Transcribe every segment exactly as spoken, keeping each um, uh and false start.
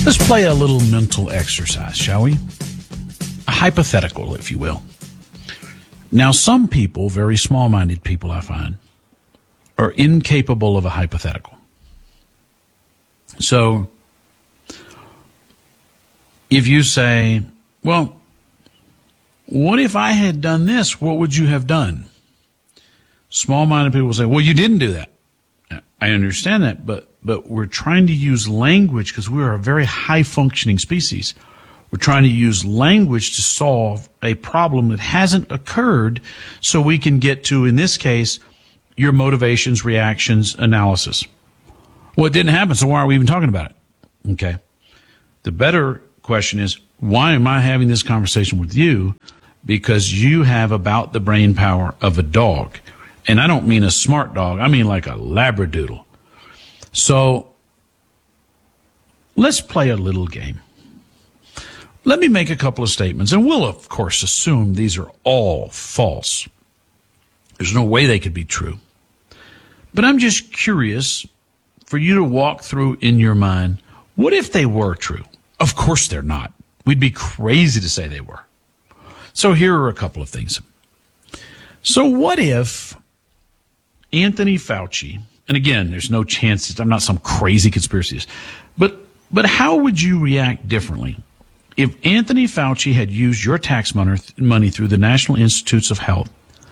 Let's play a little mental exercise, shall we? A hypothetical, if you will. Now, some people, very small-minded people, I find, are incapable of a hypothetical. So, if you say, well, what if I had done this? What would you have done? Small-minded people say, well, you didn't do that. I understand that, but but we're trying to use language because we are a very high-functioning species. We're trying to use language to solve a problem that hasn't occurred so we can get to, in this case, your motivations, reactions, analysis. Well, it didn't happen, so why are we even talking about it? Okay. The better question is, why am I having this conversation with you? Because you have about the brain power of a dog. And I don't mean a smart dog. I mean like a Labradoodle. So let's play a little game. Let me make a couple of statements, and we'll, of course, assume these are all false. There's no way they could be true. But I'm just curious for you to walk through in your mind, what if they were true? Of course they're not. We'd be crazy to say they were. So here are a couple of things. So what if Anthony Fauci, and again, there's no chance, I'm not some crazy conspiracist, but but how would you react differently if Anthony Fauci had used your tax money through the National Institutes of Health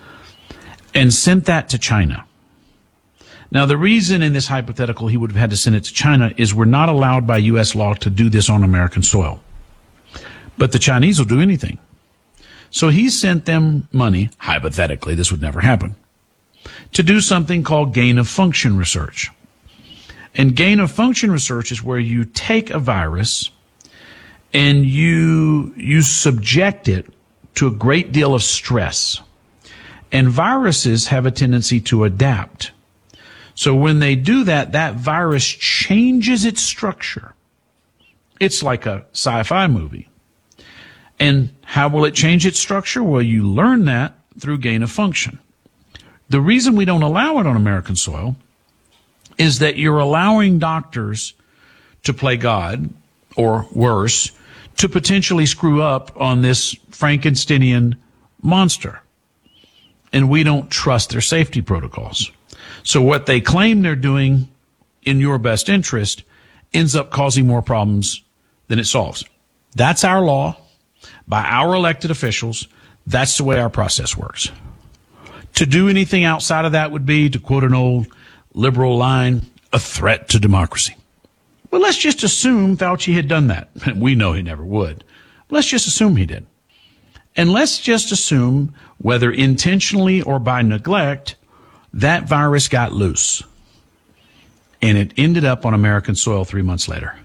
and sent that to China? Now, the reason in this hypothetical he would have had to send it to China is we're not allowed by U S law to do this on American soil. But the Chinese will do anything. So he sent them money, hypothetically, this would never happen, to do something called gain-of-function research. And gain-of-function research is where you take a virus and you you subject it to a great deal of stress. And viruses have a tendency to adapt. So when they do that, that virus changes its structure. It's like a sci-fi movie. And how will it change its structure? Well, you learn that through gain-of-function. The reason we don't allow it on American soil is that you're allowing doctors to play God, or worse, to potentially screw up on this Frankensteinian monster. And we don't trust their safety protocols. So what they claim they're doing in your best interest ends up causing more problems than it solves. That's our law, by our elected officials. That's the way our process works. To do anything outside of that would be, to quote an old liberal line, a threat to democracy. Well, let's just assume Fauci had done that. We know he never would. Let's just assume he did. And let's just assume, whether intentionally or by neglect, that virus got loose. And it ended up on American soil three months later.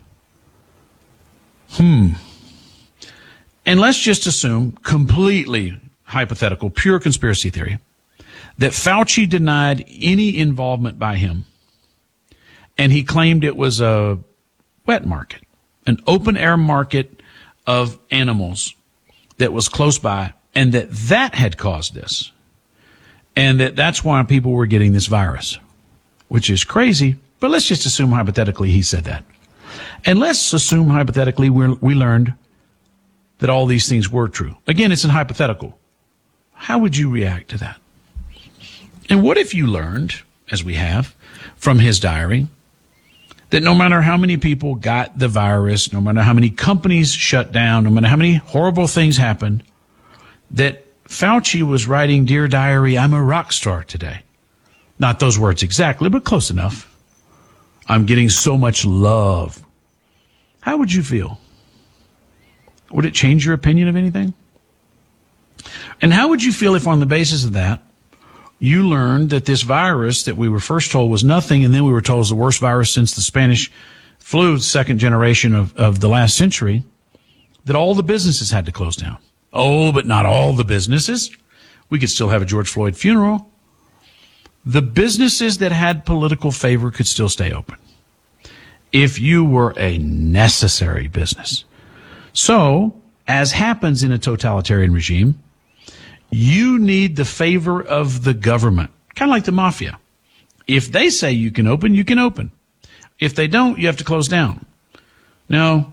Hmm. And let's just assume, completely hypothetical, pure conspiracy theory, that Fauci denied any involvement by him, and he claimed it was a wet market, an open-air market of animals that was close by, and that that had caused this, and that that's why people were getting this virus, which is crazy, but let's just assume hypothetically he said that. And let's assume hypothetically we're, we learned that all these things were true. Again, it's a hypothetical. How would you react to that? And what if you learned, as we have, from his diary, that no matter how many people got the virus, no matter how many companies shut down, no matter how many horrible things happened, that Fauci was writing, "Dear Diary, I'm a rock star today." Not those words exactly, but close enough. I'm getting so much love. How would you feel? Would it change your opinion of anything? And how would you feel if on the basis of that, you learned that this virus that we were first told was nothing, and then we were told was the worst virus since the Spanish flu, second generation of, of the last century, that all the businesses had to close down? Oh, but not all the businesses. We could still have a George Floyd funeral. The businesses that had political favor could still stay open if you were a necessary business. So, as happens in a totalitarian regime, you need the favor of the government, kind of like the mafia. If they say you can open, you can open. If they don't, you have to close down. Now,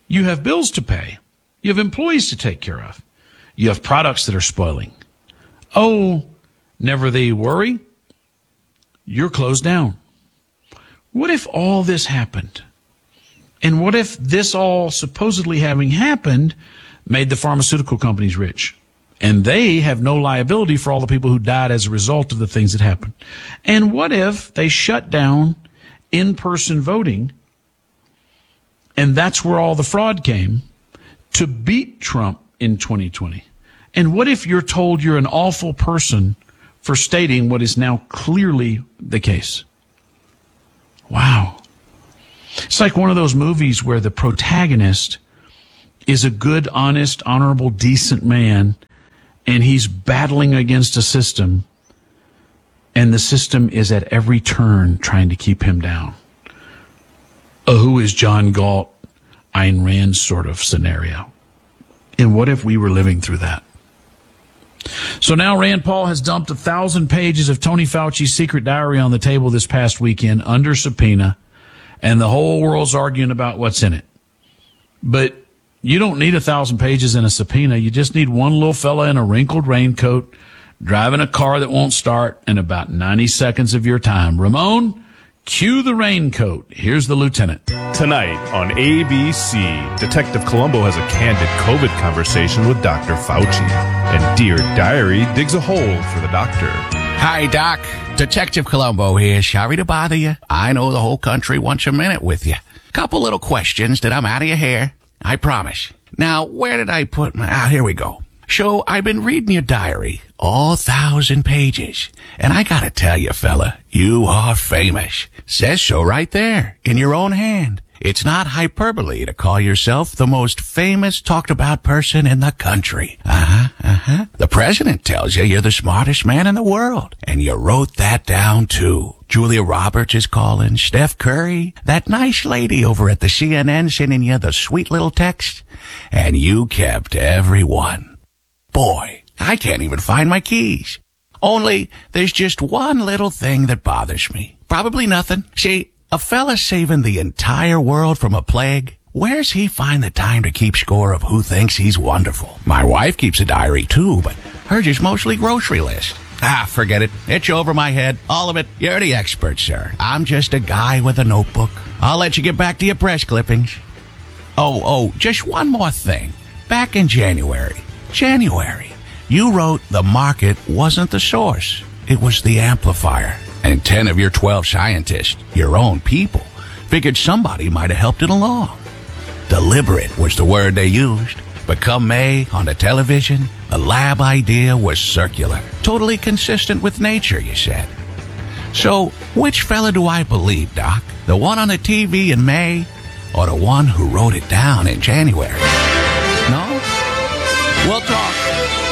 You have bills to pay. You have employees to take care of. You have products that are spoiling. Oh, never thee worry. You're closed down. What if all this happened? And what if this all supposedly having happened made the pharmaceutical companies rich? And they have no liability for all the people who died as a result of the things that happened. And what if they shut down in-person voting, and that's where all the fraud came, to beat Trump in twenty twenty? And what if you're told you're an awful person for stating what is now clearly the case? Wow. It's like one of those movies where the protagonist is a good, honest, honorable, decent man, and he's battling against a system, and the system is at every turn trying to keep him down. A Who is John Galt, Ayn Rand sort of scenario. And what if we were living through that? So now Rand Paul has dumped a thousand pages of Tony Fauci's secret diary on the table this past weekend under subpoena, and the whole world's arguing about what's in it. But you don't need a thousand pages in a subpoena. You just need one little fella in a wrinkled raincoat driving a car that won't start in about ninety seconds of your time. Ramon, cue the raincoat. Here's the lieutenant. Tonight on A B C, Detective Columbo has a candid COVID conversation with Doctor Fauci. And Dear Diary digs a hole for the doctor. Hi, Doc. Detective Columbo here. Sorry to bother you. I know the whole country wants a minute with you. Couple little questions that I'm out of your hair. I promise. Now, where did I put my... Ah, here we go. So, I've been reading your diary, all thousand pages. And I gotta tell you, fella, you are famous. Says so right there, in your own hand. It's not hyperbole to call yourself the most famous, talked about person in the country. Uh-huh, uh-huh. The president tells you you're the smartest man in the world. And you wrote that down, too. Julia Roberts is calling, Steph Curry, that nice lady over at the C N N sending you the sweet little text. And you kept every one. Boy, I can't even find my keys. Only, there's just one little thing that bothers me. Probably nothing. See, a fella saving the entire world from a plague, where's he find the time to keep score of who thinks he's wonderful? My wife keeps a diary too, but hers is mostly grocery list. Ah, forget it. It's over my head. All of it. You're the expert, sir. I'm just a guy with a notebook. I'll let you get back to your press clippings. Oh, oh, just one more thing. Back in January, January, you wrote the market wasn't the source. It was the amplifier. And ten of your twelve scientists, your own people, figured somebody might have helped it along. Deliberate was the word they used. But come May, on the television, the lab idea was circular. Totally consistent with nature, you said. So, which fella do I believe, Doc? The one on the T V in May, or the one who wrote it down in January? No? We'll talk.